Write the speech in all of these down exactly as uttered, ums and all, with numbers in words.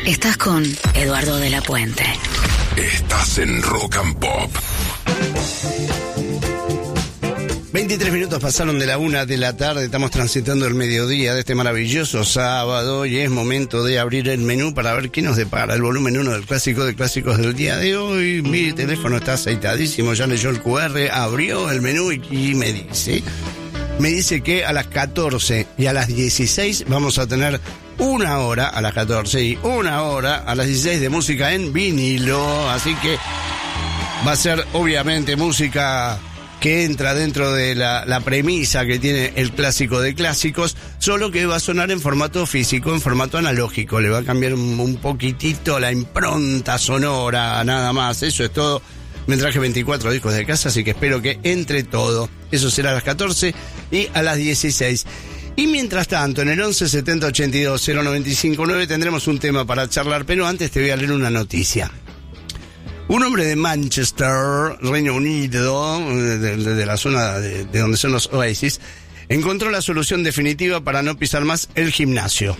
Estás con Eduardo de la Puente. Estás en Rock and Pop. veintitrés minutos pasaron de la una de la tarde, estamos transitando el mediodía de este maravilloso sábado y es momento de abrir el menú para ver qué nos depara el volumen uno del clásico de clásicos del día de hoy. Mi teléfono está aceitadísimo, ya leyó el cu erre, abrió el menú y, y me dice, me dice que a las catorce y a las dieciséis vamos a tener una hora a las catorce y una hora a las dieciséis de música en vinilo, así que va a ser obviamente música que entra dentro de la, la premisa que tiene el clásico de clásicos, solo que va a sonar en formato físico, en formato analógico, le va a cambiar un, un poquitito la impronta sonora, nada más, eso es todo. Me traje veinticuatro discos de casa, así que espero que entre todo. Eso será a las catorce y a las dieciséis. Y mientras tanto, en el once setenta ochenta y dos cero noventa y cinco nueve tendremos un tema para charlar, pero antes te voy a leer una noticia. Un hombre de Manchester, Reino Unido, de, de, de la zona de, de donde son los Oasis, encontró la solución definitiva para no pisar más el gimnasio.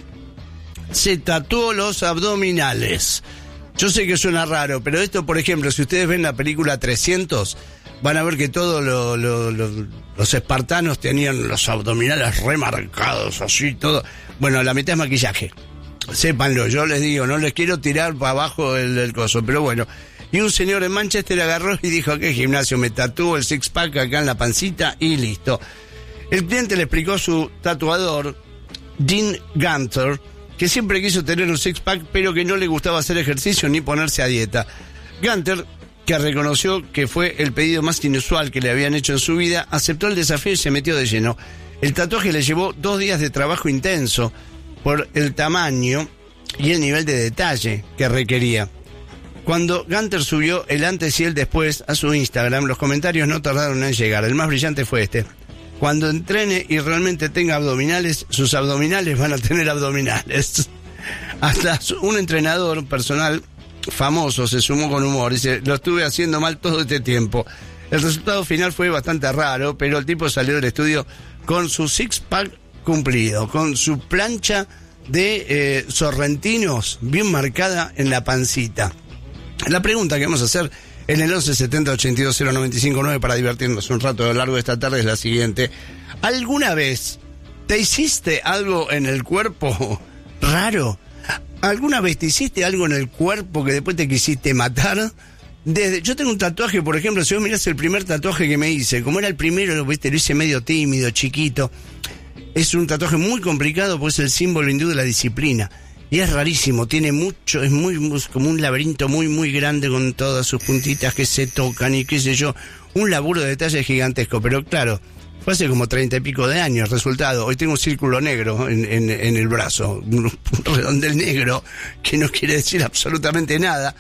Se tatuó los abdominales. Yo sé que suena raro, pero esto, por ejemplo, si ustedes ven la película trescientos, van a ver que todos lo, lo, lo, los espartanos tenían los abdominales remarcados, así, todo. Bueno, la mitad es maquillaje. Sépanlo, yo les digo, no les quiero tirar para abajo el, el coso, pero bueno. Y un señor en Manchester agarró y dijo, ¿qué gimnasio? Me tatuó el six-pack acá en la pancita y listo. El cliente le explicó a su tatuador, Dean Gunter, que siempre quiso tener un six-pack, pero que no le gustaba hacer ejercicio ni ponerse a dieta. Gunter, que reconoció que fue el pedido más inusual que le habían hecho en su vida, aceptó el desafío y se metió de lleno. El tatuaje le llevó dos días de trabajo intenso por el tamaño y el nivel de detalle que requería. Cuando Gunter subió el antes y el después a su Instagram, los comentarios no tardaron en llegar. El más brillante fue este: cuando entrene y realmente tenga abdominales, sus abdominales van a tener abdominales. Hasta un entrenador personal famoso se sumó con humor. Dice, lo estuve haciendo mal todo este tiempo. El resultado final fue bastante raro, pero el tipo salió del estudio con su six-pack cumplido, con su plancha de eh, sorrentinos bien marcada en la pancita. La pregunta que vamos a hacer en el once setenta ochenta y dos cero noventa y cinco nueve para divertirnos un rato a lo largo de esta tarde es la siguiente. ¿Alguna vez te hiciste algo en el cuerpo raro? ¿Alguna vez te hiciste algo en el cuerpo que después te quisiste matar? Desde, yo tengo un tatuaje, por ejemplo, si vos mirás el primer tatuaje que me hice, como era el primero, lo, ¿viste? Lo hice medio tímido, chiquito. Es un tatuaje muy complicado porque es el símbolo hindú de la disciplina. Y es rarísimo, tiene mucho, es muy, muy, como un laberinto muy, muy grande con todas sus puntitas que se tocan y qué sé yo. Un laburo de detalle gigantesco, pero claro, fue hace como treinta y pico de años. Resultado, hoy tengo un círculo negro en, en, en el brazo, un redondel negro, que no quiere decir absolutamente nada.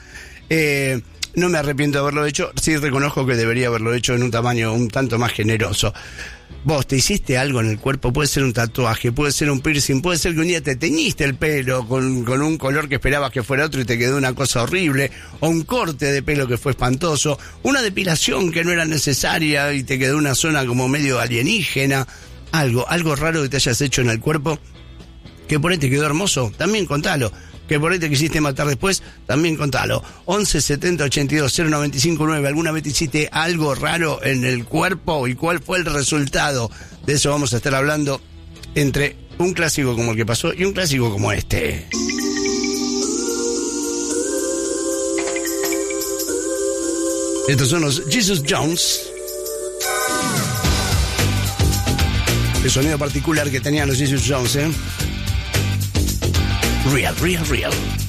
Eh, no me arrepiento de haberlo hecho, sí reconozco que debería haberlo hecho en un tamaño un tanto más generoso. Vos te hiciste algo en el cuerpo, puede ser un tatuaje, puede ser un piercing, puede ser que un día te teñiste el pelo con, con un color que esperabas que fuera otro y te quedó una cosa horrible, o un corte de pelo que fue espantoso, una depilación que no era necesaria y te quedó una zona como medio alienígena, algo, algo raro que te hayas hecho en el cuerpo, que por ahí te quedó hermoso, también contalo. Que por ahí te quisiste matar después, también contalo. once setenta ochenta y dos cero noventa y cinco nueve. ¿Alguna vez te hiciste algo raro en el cuerpo? ¿Y cuál fue el resultado? De eso vamos a estar hablando entre un clásico como el que pasó y un clásico como este. Estos son los Jesus Jones. El sonido particular que tenían los Jesus Jones, ¿eh? Real, real, real.